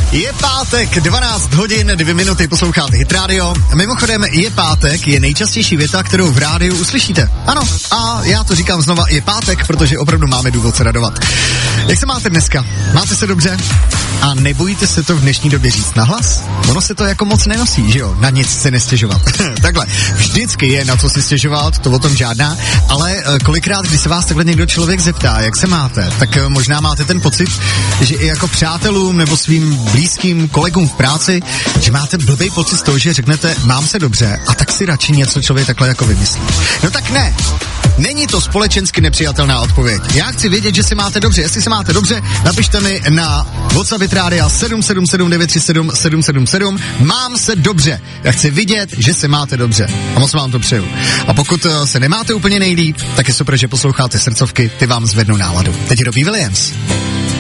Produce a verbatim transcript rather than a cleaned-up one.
Je pátek, dvanáct hodin, dvě minuty, posloucháte Hit Radio. Mimochodem, je pátek, je nejčastější věta, kterou v rádiu uslyšíte. Ano, a já to říkám znova, je pátek, protože opravdu máme důvod se radovat. Jak se máte dneska? Máte se dobře? A nebojíte se to v dnešní době říct nahlas? Ono se to jako moc nenosí, že jo? Na nic se nestěžovat. Takhle, vždycky je na co si stěžovat, to o tom žádná, ale kolikrát, když se vás takhle někdo člověk zeptá, jak se máte, tak možná máte ten pocit, že i jako přátelům nebo svým blízkým kolegům v práci, že máte blbý pocit z toho, že řeknete, mám se dobře, a tak si radši něco člověk takhle jako vymyslí. No tak ne. Není to společensky nepřijatelná odpověď. Já chci vědět, že se máte dobře. Jestli se máte dobře, napište mi na WhatsApp Hit Rádia sedm sedm sedm devět tři sedm sedm sedm sedm. Mám se dobře. Já chci vidět, že se máte dobře. A moc vám to přeju. A pokud se nemáte úplně nejlíp, tak je super, že posloucháte srdcovky, ty vám zvednou náladu. Teď Robbie Williams.